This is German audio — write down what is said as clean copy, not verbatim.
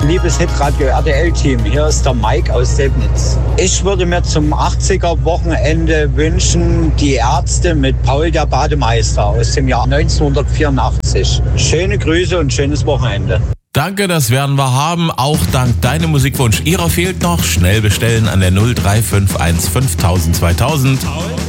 Liebes Hitradio RTL-Team, hier ist der Mike aus Sebnitz. Ich würde mir zum 80er-Wochenende wünschen, die Ärzte mit Paul der Bademeister aus dem Jahr 1984. Schöne Grüße und schönes Wochenende. Danke, das werden wir haben. Auch dank deinem Musikwunsch. Ihrer fehlt noch. Schnell bestellen an der 0351 5000 2000.